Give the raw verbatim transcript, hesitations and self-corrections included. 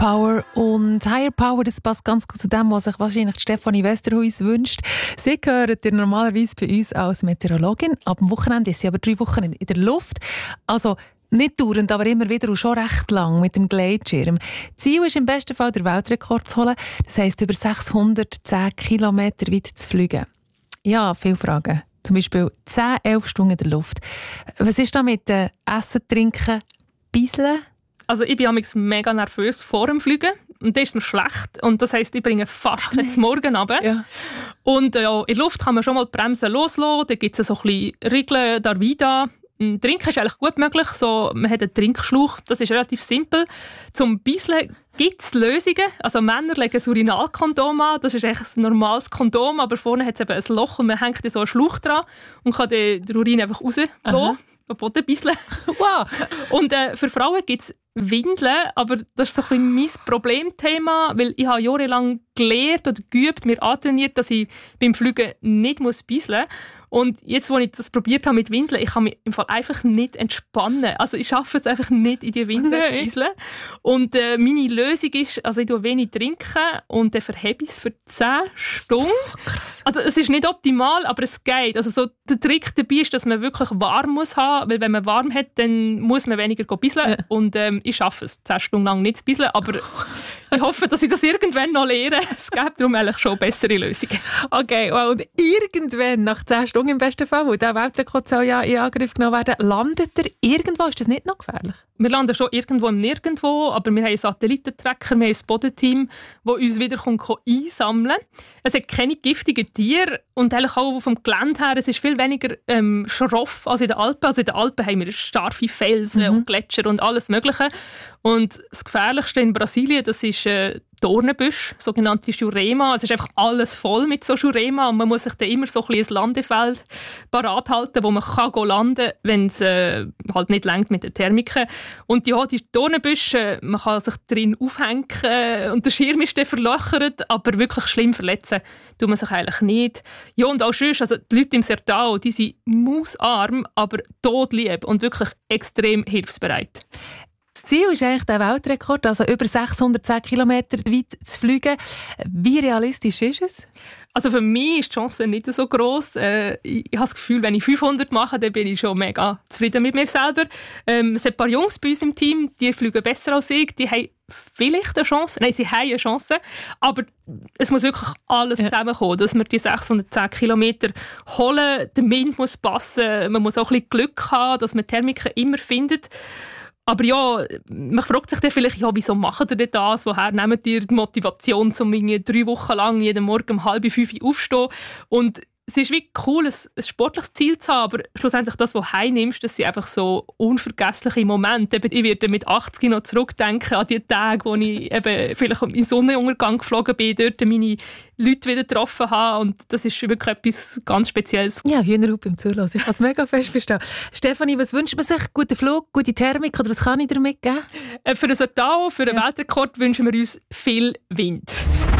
Power und Higher Power, das passt ganz gut zu dem, was sich wahrscheinlich Stefanie Westerhuis wünscht. Sie gehört ihr normalerweise bei uns als Meteorologin. Ab dem Wochenende ist sie aber drei Wochen in der Luft. Also nicht dauernd, aber immer wieder und schon recht lang mit dem Gleitschirm. Ziel ist im besten Fall, den Weltrekord zu holen. Das heisst, über sechshundertzehn Kilometer weit zu fliegen. Ja, viele Fragen. Zum Beispiel zehn, elf Stunden in der Luft. Was ist da mit äh, Essen, Trinken, Bisseln? Also ich bin amigs mega nervös vor dem Fliegen. Und das ist mir schlecht. Und das heisst, ich bringe fast oh, keinen Morgen runter. Ja. Und äh, ja, in der Luft kann man schon mal die Bremsen loslassen. Da gibt es so ein bisschen Regeln, da wieder. Trinken ist eigentlich gut möglich. So, man hat einen Trinkschlauch, das ist relativ simpel. Zum Bisseln gibt es Lösungen. Also Männer legen ein Urinalkondom an. Das ist eigentlich ein normales Kondom, aber vorne hat es eben ein Loch und man hängt so einen Schlauch dran und kann den Urin einfach rauslassen. Boden bisseln. Wow. Und äh, für Frauen gibt es Windeln, aber das ist so ein bisschen mein Problemthema, weil ich habe jahrelang gelernt oder geübt, mir antrainiert, dass ich beim Fliegen nicht bisseln muss. Und jetzt, als ich das probiert habe mit Windeln, ich kann mich im Fall einfach nicht entspannen. Also ich schaffe es einfach nicht, in die Windeln zu bisseln. Und äh, meine Lösung ist, also ich trinke wenig trinken und dann verhebe ich es für zehn Stunden. Oh, krass. Also es ist nicht optimal, aber es geht. Also so, der Trick dabei ist, dass man wirklich warm muss haben, weil wenn man warm hat, dann muss man weniger bisseln. Ja. Und ähm, ich schaffe es zehn Stunden lang nicht zu bisseln, aber ich hoffe, dass ich das irgendwann noch lerne. Es gibt darum eigentlich schon bessere Lösungen. Okay, well, und irgendwann, nach zehn Stunden im besten Fall, wo der Weltrekord soll ja in Angriff genommen werden, landet er irgendwo? Ist das nicht noch gefährlich? Wir landen schon irgendwo im Nirgendwo, aber wir haben einen Satellitentracker, wir haben ein Bodenteam, das uns wieder einsammeln kann. Es hat keine giftigen Tiere und eigentlich auch vom Gelände her, es ist viel weniger ähm, schroff als in den Alpen. Also in den Alpen haben wir scharfe Felsen mhm. und Gletscher und alles Mögliche. Und das Gefährlichste in Brasilien, das ist äh, Dornenbüsch, sogenannte Jurema. Es ist einfach alles voll mit so Jurema und man muss sich dann immer so ein, ein Landefeld parat halten, wo man kann landen kann, wenn es äh, halt nicht reicht mit den Thermiken. Und ja, die Dornenbüsche, man kann sich drin aufhängen und der Schirm ist dann verlöchert, aber wirklich schlimm verletzen tut man sich eigentlich nicht. Ja, und auch sonst, also die Leute im Sertão, die sind mausarm, aber todlieb und wirklich extrem hilfsbereit. Das Ziel ist eigentlich der Weltrekord, also über sechshundertzehn Kilometer weit zu fliegen. Wie realistisch ist es? Also für mich ist die Chance nicht so gross. Äh, ich habe das Gefühl, wenn ich fünfhundert mache, dann bin ich schon mega zufrieden mit mir selber. Ähm, es sind ein paar Jungs bei uns im Team, die fliegen besser als ich. Die haben vielleicht eine Chance. Nein, sie haben eine Chance. Aber es muss wirklich alles ja. zusammenkommen, dass wir die sechshundertzehn Kilometer holen. Der Wind muss passen. Man muss auch ein bisschen Glück haben, dass man Thermiken immer findet. Aber ja, man fragt sich dann vielleicht, ja, wieso macht ihr denn das? Woher nehmt ihr die Motivation, um drei Wochen lang jeden Morgen um halb fünf aufzustehen? Und es ist wie cool, ein, ein sportliches Ziel zu haben, aber schlussendlich das, was du heimnimmst, das sind einfach so unvergessliche Momente. Ich werde mit achtzig noch zurückdenken an die Tage, wo ich eben vielleicht im Sonnenuntergang geflogen bin, dort meine Leute wieder getroffen habe und das ist wirklich etwas ganz Spezielles. Ja, Hühnerhaup beim Zuhören. Ich kann es mega fest verstehen. Stefanie, was wünscht man sich? Guten Flug, gute Thermik oder was kann ich dir mitgeben? Für den Sertão, für den ja. Weltrekord wünschen wir uns viel Wind.